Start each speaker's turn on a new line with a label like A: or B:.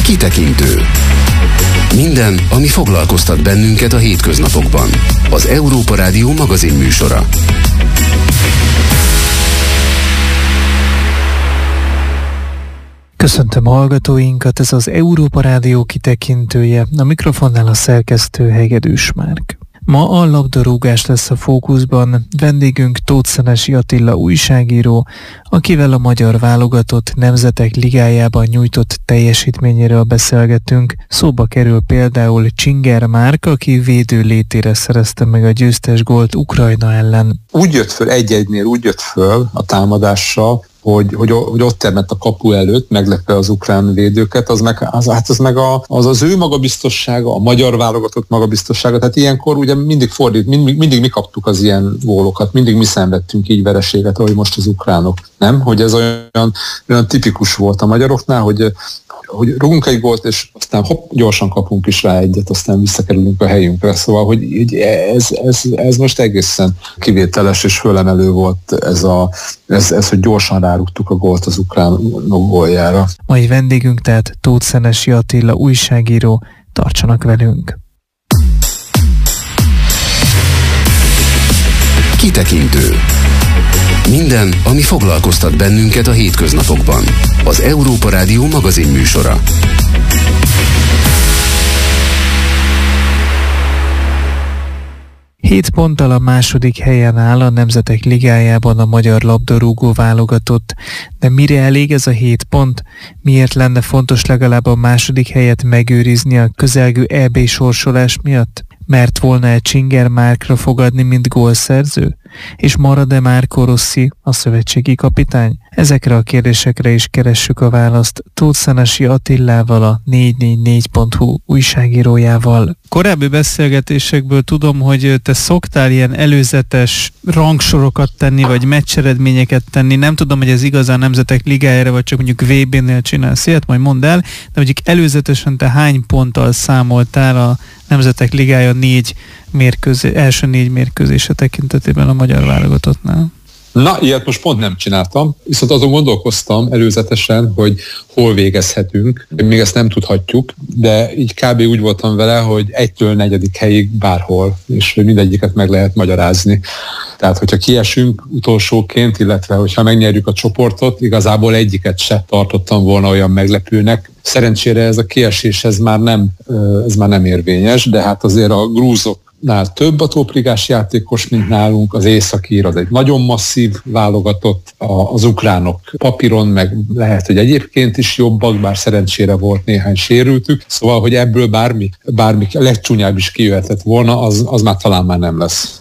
A: Kitekintő. Minden, ami foglalkoztat bennünket a hétköznapokban. Az Európa Rádió magazinműsora.
B: Köszöntöm a hallgatóinkat, ez az Európa Rádió kitekintője, a mikrofonnál a szerkesztő Hegedűs Márk. Ma a labdarúgás lesz a fókuszban, vendégünk Tóth Szenesi Attila újságíró, akivel a magyar válogatott Nemzetek Ligájában nyújtott teljesítményéről beszélgetünk. Szóba kerül például Csinger Márk, aki védő létére szerezte meg a győztes gólt Ukrajna ellen.
C: Úgy jött föl, 1-1-nél úgy jött föl a támadással, hogy ott termett a kapu előtt, meglepve az ukrán védőket, az ő magabiztossága, a magyar válogatott magabiztossága, tehát ilyenkor ugye mindig mi kaptuk az ilyen gólokat, mindig mi szenvedtünk így vereséget, ahogy most az ukránok, nem? Hogy ez olyan tipikus volt a magyaroknál, hogy rúgunk egy gólt, és aztán gyorsan kapunk is rá egyet, aztán visszakerülünk a helyünkre. Szóval, hogy ez most egészen kivételes és fölemelő volt ez, hogy gyorsan rárúgtuk a gólt az ukránok góljára.
B: Mai vendégünk tehát Tóth Szenesi Attila újságíró, tartsanak velünk!
A: Kitekintő. Minden, ami foglalkoztat bennünket a hétköznapokban. Az Európa Rádió magazinműsora.
B: Hét ponttal a második helyen áll a Nemzetek Ligájában a magyar labdarúgó válogatott. De mire elég ez a 7 pont? Miért lenne fontos legalább a második helyet megőrizni a közelgő EB sorsolás miatt? Mert volna-e Csinger Márkra fogadni, mint gólszerző? És marad-e Marco Rossi, a szövetségi kapitány? Ezekre a kérdésekre is keressük a választ Tóth Szenesi Attilával, a 444.hu újságírójával. Korábbi beszélgetésekből tudom, hogy te szoktál ilyen előzetes rangsorokat tenni, vagy meccseredményeket tenni. Nem tudom, hogy ez igaz a Nemzetek Ligájára, vagy csak mondjuk VB-nél csinálsz ilyet, majd mondd el, de mondjuk előzetesen te hány ponttal számoltál a Nemzetek Ligája első 4 mérkőzése tekintetében a magyar válogatottnál?
C: Na, ilyet most pont nem csináltam, viszont azon gondolkoztam előzetesen, hogy hol végezhetünk, még ezt nem tudhatjuk, de így kb. Úgy voltam vele, hogy 1-től 4. helyig bárhol, és hogy mindegyiket meg lehet magyarázni. Tehát, hogyha kiesünk utolsóként, illetve hogyha megnyerjük a csoportot, igazából egyiket se tartottam volna olyan meglepőnek. Szerencsére ez a kiesés, ez már nem érvényes, de hát azért a grúzoknál több a topligás játékos, mint nálunk, az északír az egy nagyon masszív válogatott, az ukránok papíron, meg lehet, hogy egyébként is jobbak, bár szerencsére volt néhány sérültük, szóval, hogy ebből bármi legcsúnyább is kijöhetett volna, az már talán már nem lesz.